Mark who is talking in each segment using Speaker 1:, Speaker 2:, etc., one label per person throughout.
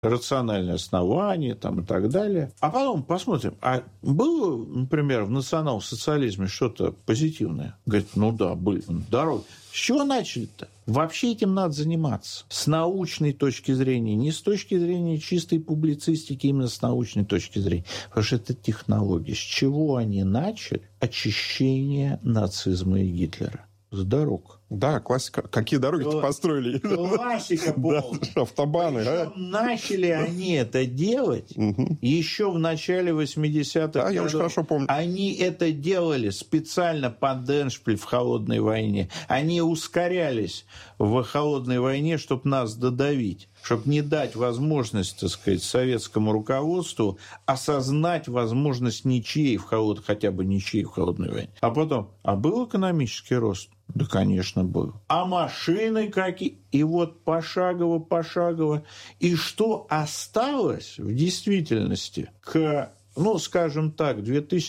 Speaker 1: рациональное основание там, и так далее. А потом посмотрим, а было, например, в национал-социализме что-то позитивное? Говорит, ну да, были дороги. С чего начали-то? Вообще этим надо заниматься. С научной точки зрения, не с точки зрения чистой публицистики, именно с научной точки зрения. Потому что это технологии. С чего они начали? Очищение нацизма и Гитлера. С дорог.
Speaker 2: Да, классика. Какие дороги-то построили?
Speaker 1: Классика полная.
Speaker 2: Автобаны.
Speaker 1: Начали они это делать еще в начале 80-х годов.
Speaker 2: Да, я очень хорошо помню.
Speaker 1: Они это делали специально под эндшпиль в холодной войне. Они ускорялись в холодной войне, чтобы нас додавить, чтобы не дать возможность, так сказать, советскому руководству осознать возможность ничьей хотя бы ничьей в холодной войне. А потом, а был экономический рост? Да, конечно, был. А машины какие? И вот пошагово. И что осталось в действительности к, скажем так,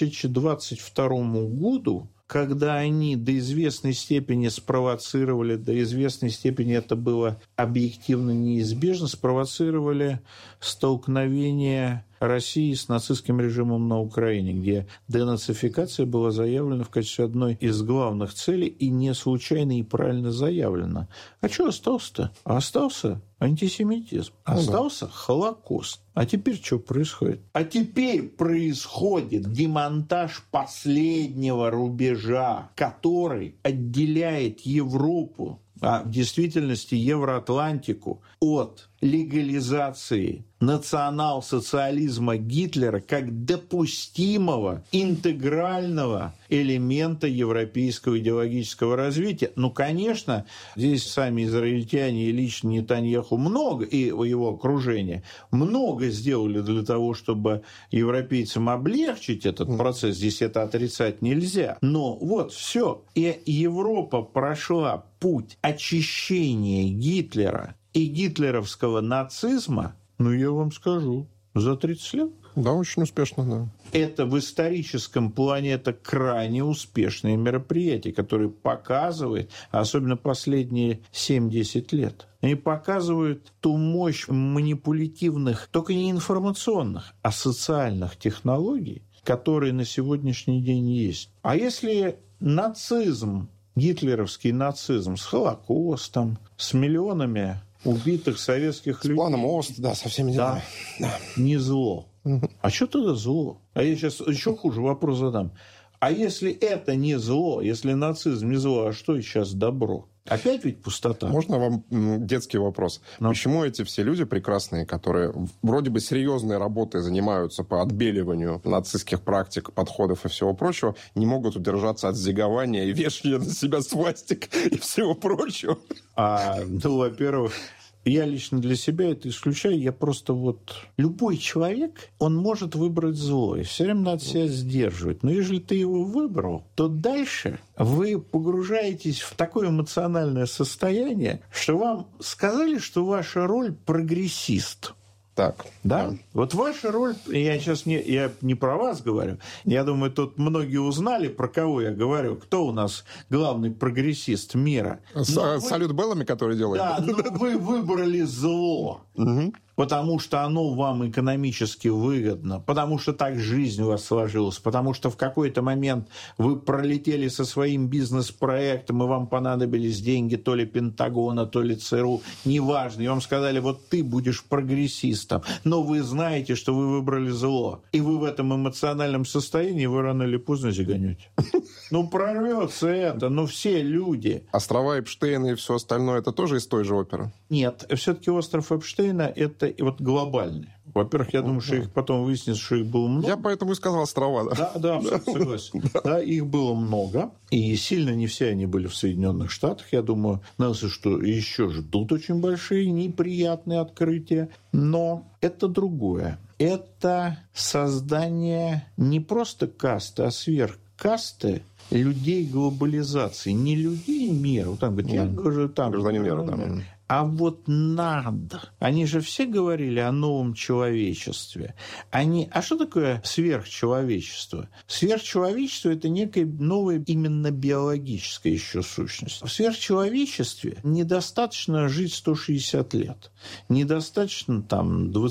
Speaker 1: 2022 году, когда они до известной степени спровоцировали, до известной степени это было объективно неизбежно, спровоцировали столкновение России с нацистским режимом на Украине, где денацификация была заявлена в качестве одной из главных целей и не случайно и правильно заявлена. А что остался-то? Остался антисемитизм, остался Холокост. А теперь что происходит? А теперь происходит демонтаж последнего рубежа, который отделяет Европу, а в действительности Евроатлантику, от легализации национал-социализма Гитлера как допустимого интегрального элемента европейского идеологического развития. Конечно, здесь сами израильтяне и лично Нетаньяху много, и его окружение, много сделали для того, чтобы европейцам облегчить этот процесс. Здесь это отрицать нельзя. Но вот все. И Европа прошла путь очищения Гитлера и гитлеровского нацизма, я вам скажу, за 30 лет.
Speaker 2: Да, очень успешно, да.
Speaker 1: Это в историческом плане это крайне успешное мероприятие, которое показывает, особенно последние 7-10 лет, они показывают ту мощь манипулятивных, только не информационных, а социальных технологий, которые на сегодняшний день есть. А если нацизм, гитлеровский нацизм с Холокостом, с миллионами убитых советских людей...
Speaker 2: С планом ОСТ, да, со всеми делами.
Speaker 1: Да, не зло. А что тогда зло? А я сейчас еще хуже вопрос задам. А если это не зло, если нацизм не зло, а что сейчас добро? Опять ведь пустота.
Speaker 2: Можно вам детский вопрос? Почему эти все люди прекрасные, которые вроде бы серьезной работой занимаются по отбеливанию нацистских практик, подходов и всего прочего, не могут удержаться от зигования и вешания на себя свастик и всего прочего?
Speaker 1: Во-первых, я лично для себя это исключаю. Я просто любой человек, он может выбрать зло. И все время надо себя сдерживать. Но если ты его выбрал, то дальше вы погружаетесь в такое эмоциональное состояние, что вам сказали, что ваша роль прогрессист.
Speaker 2: Так.
Speaker 1: Да? Вот ваша роль, я сейчас не про вас говорю, я думаю, тут многие узнали, про кого я говорю, кто у нас главный прогрессист мира.
Speaker 2: Салют Беллами, который делает.
Speaker 1: Да, но вы выбрали зло. Потому что оно вам экономически выгодно, потому что так жизнь у вас сложилась, потому что в какой-то момент вы пролетели со своим бизнес-проектом, и вам понадобились деньги то ли Пентагона, то ли ЦРУ, неважно, и вам сказали, ты будешь прогрессистом, но вы знаете, что вы выбрали зло, и вы в этом эмоциональном состоянии, вы рано или поздно зиганете. Прорвется это, все люди.
Speaker 2: Острова Эпштейна и все остальное, это тоже из той же оперы?
Speaker 1: Нет, все-таки остров Эпштейна – это глобальный. Во-первых, я думаю, что их потом выяснится, что их было много.
Speaker 2: Я поэтому и сказал острова.
Speaker 1: Да, абсолютно согласен. Да, их было много, и сильно не все они были в Соединенных Штатах. Я думаю, нас что еще ждут очень большие неприятные открытия. Но это другое. Это создание не просто касты, а сверхкасты людей глобализации. Не людей мира. Там говорят, я говорю, там
Speaker 2: гражданин мира, да.
Speaker 1: а вот надо. Они же все говорили о новом человечестве. А что такое сверхчеловечество? Сверхчеловечество – это некая новая именно биологическая еще сущность. В сверхчеловечестве недостаточно жить 160 лет. Недостаточно там